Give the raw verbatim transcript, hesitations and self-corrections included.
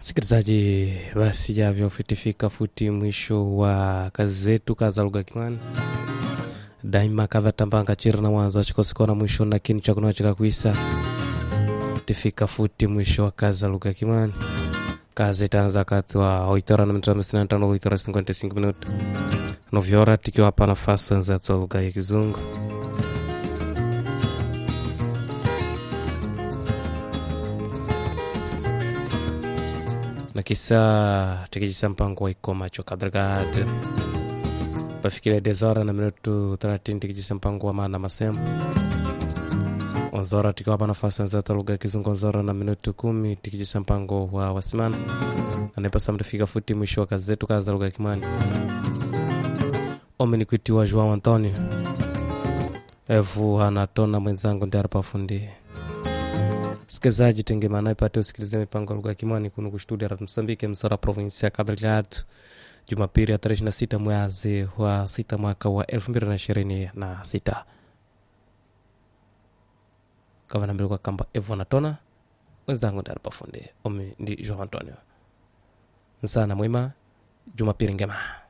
Sikilizaji, basi javyo fitifika futi mwisho wa kazi zetu kaza lugha Kimani. Daima kava tambanga chira na wanza chikosikona mwisho na kini chakuno chika kuisa. Fitifika futi mwisho wa kaza lugha Kimani. Kazi itaanza kati wa oitora na minuto hamsini na tano oitora cinquenta e cinco minuto. Novyora tikiwa hapa nafasi nzatu wa lugha ya Kizungu. Na kisa tikijisa mpango wa ikoma cho kadragad pafikile dezora na minuto thelathini tikijisa mpango wa maana masemu onzora tikiwa hapa nafasi nzatu wa lugha ya Kizungu. Onzora na minuto kumi tikijisa mpango wa wasimana anepasa mtafika futi mwisho wa kazi zetu kaza lugha ya Kimani. Ome ni kuitiwa Joao Antonio Evu anatona mwenzangu ndi hapa fundi. Sikilizaji, tengemana ipate usikilize mipango ya lugha ya Kimani kunu kustudia ra Msambike msora provinsi ya Cabo Delgado. Jumapili ya tarehe ishirini na sita mwezi wa sita mwaka wa elfu mbili na ishirini na sita. Kama nambili kwa kamba Evu anatona mwenzangu ndi hapa fundi. Ome ndi Joao Antonio. Nsana mwema, Jumapili ngema.